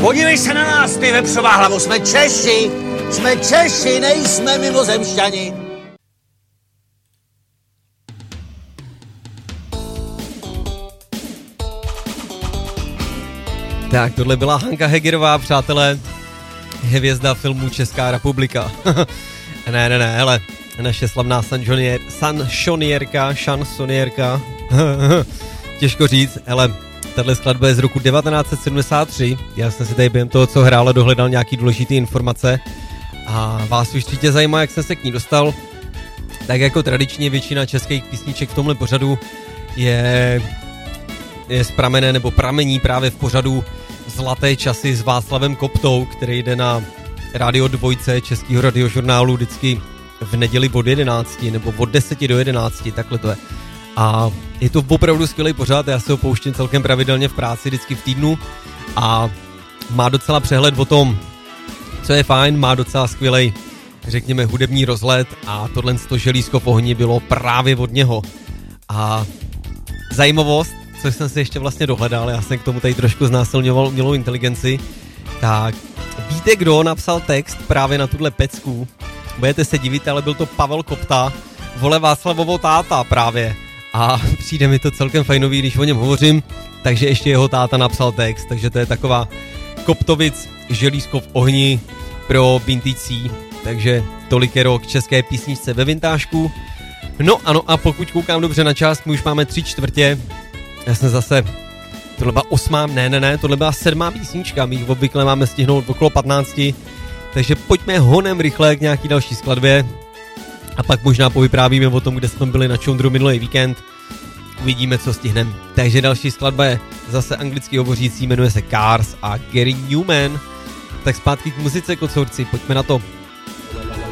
Podívej se na nás, ty vepřová hlavo, jsme Češi, nejsme mimozemšťani. Tak, tohle byla Hanka Hegerová, přátelé, hvězda filmu Česká republika. ne, hele, naše slavná šansonierka, těžko říct, ale tahle skladba je z roku 1973, já jsem si tady během toho, co hrála, dohledal nějaký důležitý informace a vás určitě zajímá, jak jsem se k ní dostal. Tak jako tradičně většina českých písniček v tomhle pořadu je z pramene nebo pramení právě v pořadu Zlaté časy s Václavem Koptou, který jde na Rádio 2 českého radiožurnálu vždycky v neděli od 11 nebo od 10 do 11, takhle to je. A je to opravdu skvělý pořad, já se ho pouštím celkem pravidelně v práci, vždycky v týdnu a má docela přehled o tom, co je fajn, má docela skvělej, řekněme, hudební rozhled a tohle želízko v ohni bylo právě od něho. A zajímavost, což jsem si ještě vlastně dohledal, já jsem k tomu tady trošku znásilňoval umělou inteligenci, tak víte, kdo napsal text právě na tuhle pecku? Budete se divit, ale byl to Pavel Kopta, vole Václavovo táta právě. A přijde mi to celkem fajnový, když o něm hovořím, takže ještě jeho táta napsal text, takže to je taková Koptovic želízko v ohni pro vintage, takže tolik je rok české písničce ve vintážku. No ano, a pokud koukám dobře na čas, my už máme 3/4, já jsem zase, tohle byla 8, tohle byla 7. písnička, my jich obvykle máme stihnout okolo 15, takže pojďme honem rychle k nějaký další skladbě a pak možná povyprávíme o tom, kde jsme byli na Čondru minulý víkend, uvidíme, co stihneme. Takže další skladba je zase anglicky hovořící, jmenuje se Cars a Gary Numan. Tak zpátky k muzice, kocourci, pojďme na to.